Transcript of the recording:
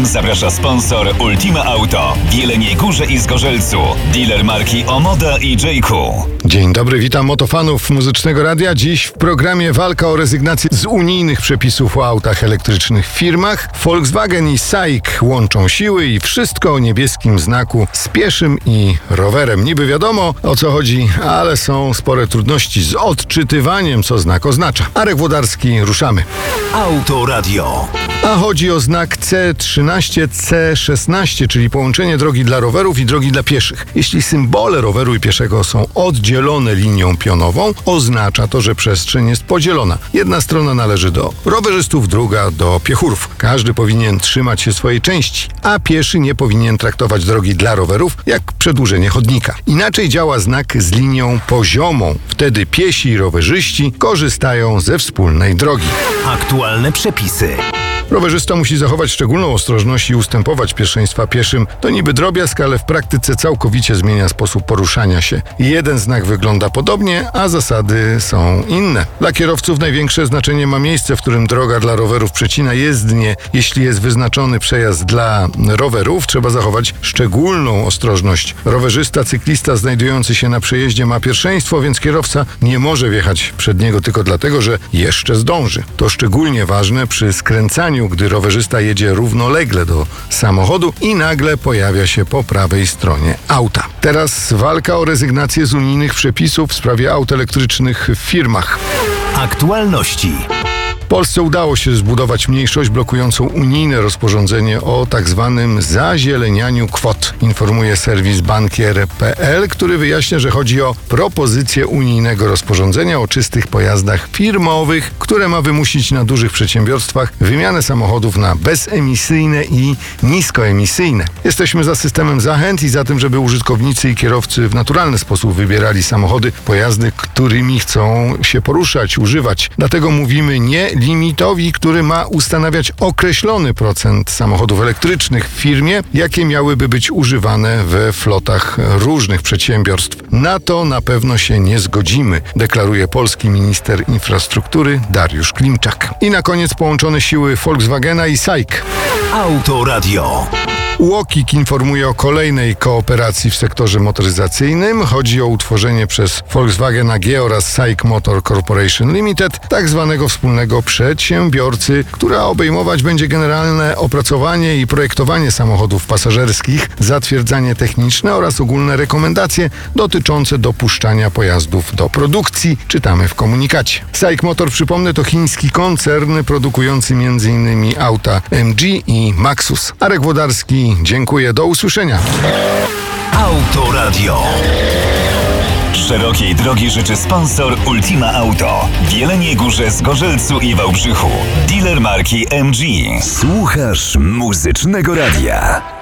program zaprasza sponsor Ultima Auto w Jeleniej Górze i Zgorzelcu. Dealer marki Omoda i J.Q. Dzień dobry, witam motofanów Muzycznego Radia. Dziś w programie walka o rezygnację z unijnych przepisów o autach elektrycznych w firmach. Volkswagen i SAIC łączą siły i wszystko o niebieskim znaku z pieszym i rowerem. Niby wiadomo, o co chodzi, ale są spore trudności z odczytywaniem, co znak oznacza. Arek Włodarski, ruszamy. Autoradio. A chodzi o znak C13, C16, czyli połączenie drogi dla rowerów i drogi dla pieszych. Jeśli symbole roweru i pieszego są oddzielone linią pionową, oznacza to, że przestrzeń jest podzielona. Jedna strona należy do rowerzystów, druga do piechurów. Każdy powinien trzymać się swojej części, a pieszy nie powinien traktować drogi dla rowerów jak przedłużenie chodnika. Inaczej działa znak z linią poziomą. Wtedy piesi i rowerzyści korzystają ze wspólnej drogi. Aktualne przepisy. Rowerzysta musi zachować szczególną ostrożność i ustępować pierwszeństwa pieszym. To niby drobiazg, ale w praktyce całkowicie zmienia sposób poruszania się. Jeden znak wygląda podobnie, a zasady są inne. Dla kierowców największe znaczenie ma miejsce, w którym droga dla rowerów przecina jezdnię. Jeśli jest wyznaczony przejazd dla rowerów, trzeba zachować szczególną ostrożność. Rowerzysta, cyklista znajdujący się na przejeździe ma pierwszeństwo, więc kierowca nie może wjechać przed niego tylko dlatego, że jeszcze zdąży. To szczególnie ważne przy skręcaniu, gdy rowerzysta jedzie równolegle do samochodu i nagle pojawia się po prawej stronie auta. Teraz walka o rezygnację z unijnych przepisów w sprawie aut elektrycznych w firmach. Aktualności. W Polsce udało się zbudować mniejszość blokującą unijne rozporządzenie o tak zwanym zazielenianiu kwot, informuje serwis bankier.pl, który wyjaśnia, że chodzi o propozycję unijnego rozporządzenia o czystych pojazdach firmowych, które ma wymusić na dużych przedsiębiorstwach wymianę samochodów na bezemisyjne i niskoemisyjne. Jesteśmy za systemem zachęt i za tym, żeby użytkownicy i kierowcy w naturalny sposób wybierali samochody, pojazdy, którymi chcą się poruszać, używać. Dlatego mówimy nie limitowi, który ma ustanawiać określony procent samochodów elektrycznych w firmie, jakie miałyby być używane we flotach różnych przedsiębiorstw. Na to na pewno się nie zgodzimy, deklaruje polski minister infrastruktury Dariusz Klimczak. I na koniec połączone siły Volkswagena i SAIC. Autoradio. UOKiK informuje o kolejnej kooperacji w sektorze motoryzacyjnym. Chodzi o utworzenie przez Volkswagen AG oraz SAIC Motor Corporation Limited tak zwanego wspólnego przedsiębiorcy, która obejmować będzie generalne opracowanie i projektowanie samochodów pasażerskich, zatwierdzanie techniczne oraz ogólne rekomendacje dotyczące dopuszczania pojazdów do produkcji, czytamy w komunikacie. SAIC Motor, przypomnę, to chiński koncern produkujący m.in. auta MG i Maxus. Arek Włodarski, dziękuję, do usłyszenia. Autoradio. Szerokiej drogi życzy sponsor Ultima Auto w Jeleniej Górze, Zgorzelcu i Wałbrzychu. Dealer marki MG. Słuchasz Muzycznego Radia.